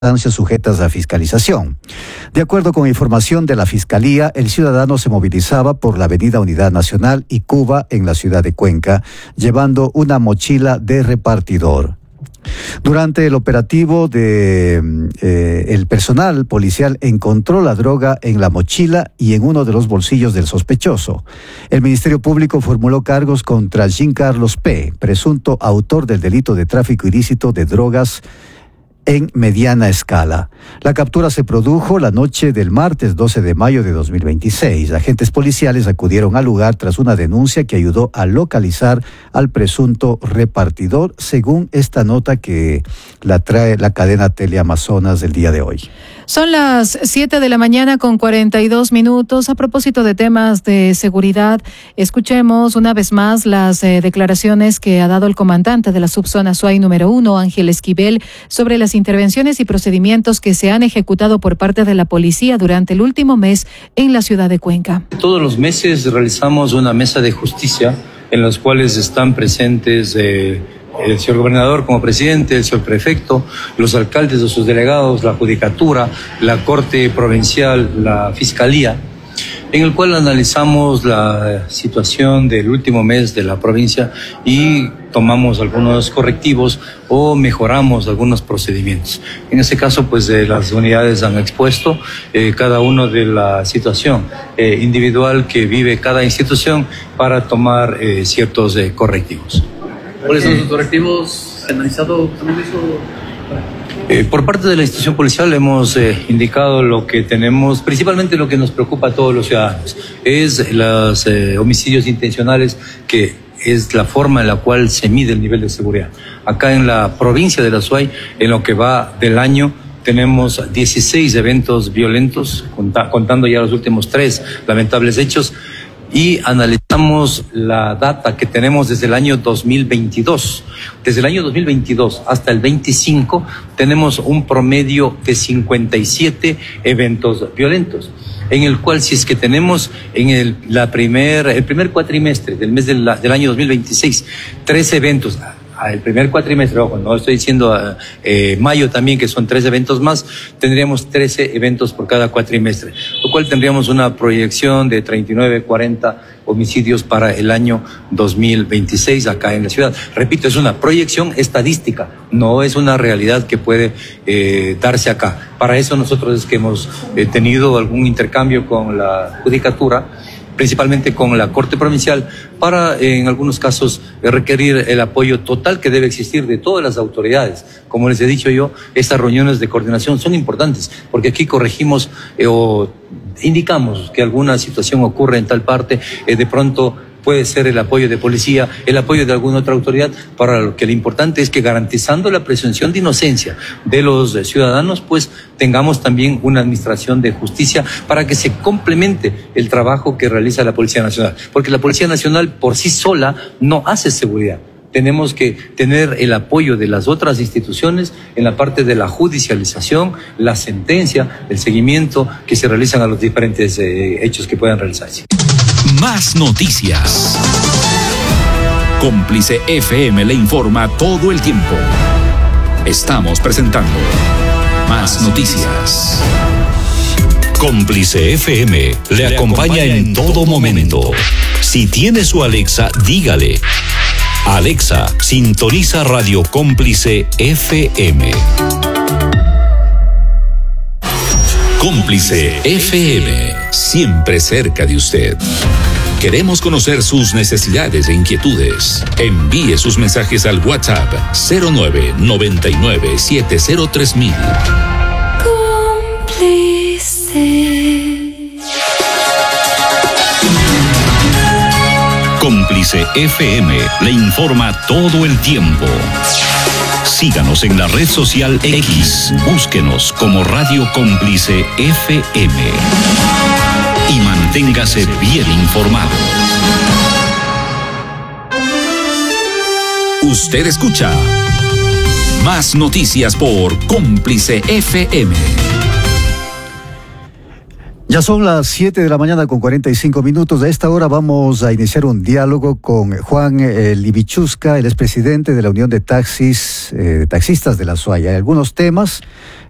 instancias sujetas a fiscalización. De acuerdo con información de la Fiscalía, el ciudadano se movilizaba por la avenida Unidad Nacional y Cuba en la ciudad de Cuenca, llevando una mochila de repartidor. Durante el operativo el personal policial encontró la droga en la mochila y en uno de los bolsillos del sospechoso. El Ministerio Público formuló cargos contra Jean Carlos P., presunto autor del delito de tráfico ilícito de drogas en mediana escala. La captura se produjo la noche del martes 12 de mayo de 2026. Agentes policiales acudieron al lugar tras una denuncia que ayudó a localizar al presunto repartidor, según esta nota que la trae la cadena Teleamazonas del día de hoy. Son las 7 de la mañana con 42 minutos. A propósito de temas de seguridad, escuchemos una vez más las declaraciones que ha dado el comandante de la subzona Azuay número 1, Ángel Esquivel, sobre las intervenciones y procedimientos que se han ejecutado por parte de la policía durante el último mes en la ciudad de Cuenca. Todos los meses realizamos una mesa de justicia en los cuales están presentes el señor gobernador como presidente, el señor prefecto, los alcaldes o sus delegados, la judicatura, la corte provincial, la fiscalía, en el cual analizamos la situación del último mes de la provincia y tomamos algunos correctivos o mejoramos algunos procedimientos. En ese caso, pues las unidades han expuesto cada uno de la situación individual que vive cada institución para tomar ciertos correctivos. ¿Cuáles son los correctivos analizados también eso? Por parte de la institución policial hemos indicado lo que tenemos, principalmente lo que nos preocupa a todos los ciudadanos, es los homicidios intencionales, que es la forma en la cual se mide el nivel de seguridad. Acá en la provincia de la Azuay, en lo que va del año, tenemos 16 eventos violentos, contando ya los últimos 3 lamentables hechos, y analizamos la data que tenemos desde el año 2022. Desde el año 2022 hasta el 25 tenemos un promedio de 57 eventos violentos, en el cual si es que tenemos en el primer cuatrimestre del mes del año 2026 3 eventos, el primer cuatrimestre, ojo, no estoy diciendo mayo también, que son 3 eventos más, tendríamos 13 eventos por cada cuatrimestre, lo cual tendríamos una proyección de 39, 40 homicidios para el año 2026 acá en la ciudad. Repito, es una proyección estadística, no es una realidad que puede darse acá. Para eso nosotros es que hemos tenido algún intercambio con la judicatura, principalmente con la Corte Provincial, para en algunos casos requerir el apoyo total que debe existir de todas las autoridades. Como les he dicho yo, estas reuniones de coordinación son importantes, porque aquí corregimos o indicamos que alguna situación ocurre en tal parte, de pronto puede ser el apoyo de policía, el apoyo de alguna otra autoridad, para lo que lo importante es que, garantizando la presunción de inocencia de los ciudadanos, pues tengamos también una administración de justicia para que se complemente el trabajo que realiza la Policía Nacional, porque la Policía Nacional por sí sola no hace seguridad. Tenemos que tener el apoyo de las otras instituciones en la parte de la judicialización, la sentencia, el seguimiento que se realizan a los diferentes hechos que puedan realizarse. Más noticias. Cómplice FM le informa todo el tiempo. Estamos presentando Más Noticias. Cómplice FM le acompaña en todo momento. Si tiene su Alexa, dígale: Alexa, sintoniza Radio Cómplice FM. Cómplice FM, siempre cerca de usted. Queremos conocer sus necesidades e inquietudes. Envíe sus mensajes al WhatsApp 0999703000. Cómplice. Cómplice FM le informa todo el tiempo. Síganos en la red social X. Búsquenos como Radio Cómplice FM. Y manténgase bien informado. Usted escucha Más Noticias por Cómplice FM. Ya son las 7 de la mañana con 45 minutos. A esta hora vamos a iniciar un diálogo con Juan Libichusca, el expresidente de la Unión de Taxistas de la Azuay. Hay algunos temas